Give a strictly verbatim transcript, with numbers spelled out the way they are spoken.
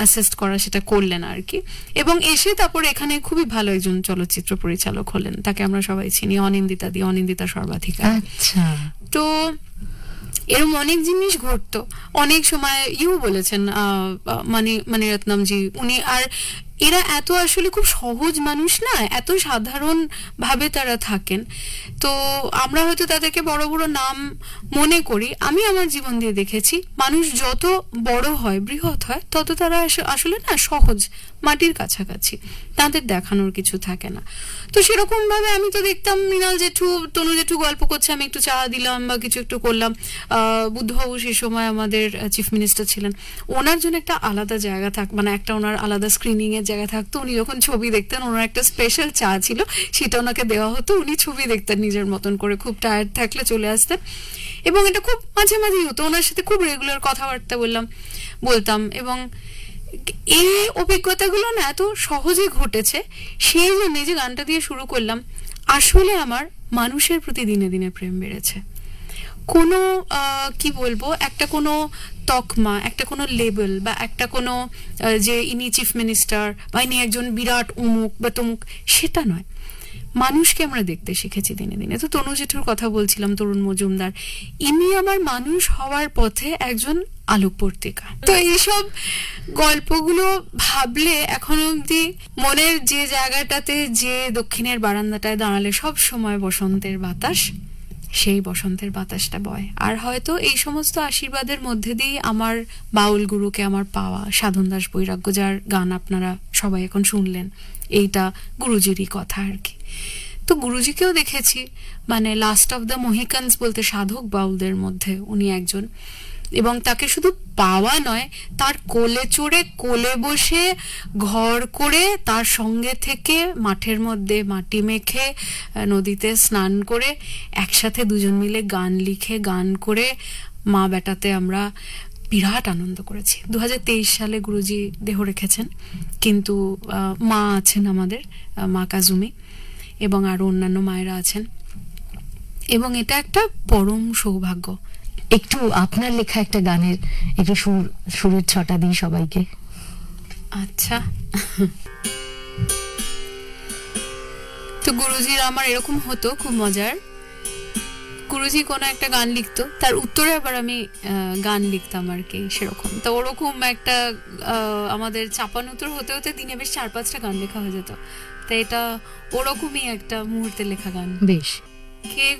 Assist করা সেটা করলেন আর কি, এবং এসে তারপর এখানে খুবই ভালো একজন চলচ্চিত্র পরিচালক হলেন, তাকে আমরা সবাই চিনি, অনিন্দিতা দি, অনিন্দিতা সর্বাধিকার। আচ্ছা, তো এরকম অনেক জিনিস ঘটতো অনেক সময়। ইউ বলেছেন মানে মণিরত্নমজি, উনি আর এরা এত আসলে খুব সহজ মানুষ না, এত সাধারণ ভাবে তারা থাকেন। তো আমরা হয়তো তাদেরকে বড় বড় নাম মনে করি, আমি আমার জীবন দিয়ে দেখেছি মানুষ যত বড় হয়, বৃহৎ হয়, তত তারা আসলে না সহজ, মাটির কাছাকাছি, তাদের দেখানোর কিছু থাকে না। তো সেরকম ভাবে আমি তো দেখতাম মৃণাল জেঠু, তনু জেঠু গল্প করছে, আমি একটু চা দিলাম বা কিছু একটু করলাম। আহ বুদ্ধবাবু সে সময় আমাদের চিফ মিনিস্টার ছিলেন, ওনার জন্য একটা আলাদা জায়গা থাক, মানে একটা ওনার আলাদা স্ক্রিনিং এর জায়গা থাকতো। উনি যখন ছবি দেখতেন, ওনার একটা স্পেশাল চা ছিল, সেটা ওনাকে দেওয়া হতো, উনি ছবি দেখতেন নিজের মতন করে, খুব টায়ার্ড থাকলে চলে আসতেন। এবং এটা খুব মাঝে মাঝেই হতো, ওনার সাথে খুব রেগুলার কথাবার্তা বললাম বলতাম এবং এই অভিজ্ঞতাগুলো না এত সহজে ঘটেছে। সেই জন্য যে গানটা দিয়ে শুরু করলাম, আসলে আমার মানুষের প্রতি দিনে দিনে প্রেম বেড়েছে। কোনো কি বলবো, একটা কোনো তকমা, একটা কোনো লেবেল বা একটা কোনো যে ইনি চিফ মিনিস্টার বা ইনি একজন বিরাট অমুক বা তমুক, সেটা নয়। মানুষকে আমরা দেখতে শিখেছি দিনে দিনে। তো তনু জেঠুর কথা বলছিলাম, তরুণ মজুমদার, ইনি আমার মানুষ হওয়ার পথে একজন আলোকবর্তিকা। তো এইসব গল্পগুলো ভাবলে এখন অব্দি মনের যে জায়গাটাতে, যে দক্ষিণের বারান্দাটায় দাঁড়ালে সব সময় বসন্তের বাতাস, সেই বসন্তের বাতাসটা বয়। আর হয়তো এই সমস্ত আশীর্বাদের মধ্যে দিয়ে আমার বাউল গুরুকে আমার পাওয়া, সাধন দাস বৈরাগ্য, যার গান আপনারা সবাই এখন শুনলেন, এইটা গুরুজিরই কথা আর কি। তো গুরুজিকেও দেখেছি, মানে লাস্ট অফ দ্য মোহিকানস বলতে সাধক বাউলদের মধ্যে উনি একজন। এবং তাকে শুধু পাওয়া নয়, তার কোলে চড়ে, কোলে বসে, ঘর করে, তার সঙ্গে থেকে, মাঠের মধ্যে মাটি মেখে, নদীতে স্নান করে, একসাথে দুজন মিলে গান লিখে, গান করে, মা বেটাতে আমরা বিরাট আনন্দ করেছি। দু হাজার তেইশ সালে গুরুজি দেহ রেখেছেন, কিন্তু মা আছেন আমাদের, মা কাজুমি, এবং আরো অন্যান্য মায়েরা আছেন, এবং এটা একটা পরম সৌভাগ্য। একটু আপনার লেখা একটা গানের একটু সুর, সুরের ছটা দিই সবাইকে। আচ্ছা, তো গুরুজির আমার এরকম হতো, খুব মজার। গুরুজি কোনো একটা গান লিখতো, তার উত্তরে আবার আমি গান লিখতাম আর কি, সেরকম। তো ওরকম একটা আমাদের চাপান উত্তর হতে হতে দিনে বেশ চার পাঁচটা গান লেখা হয়ে যেত। তো এটা ওরকমই একটা মুহূর্তে লেখা গান। বেশ, কে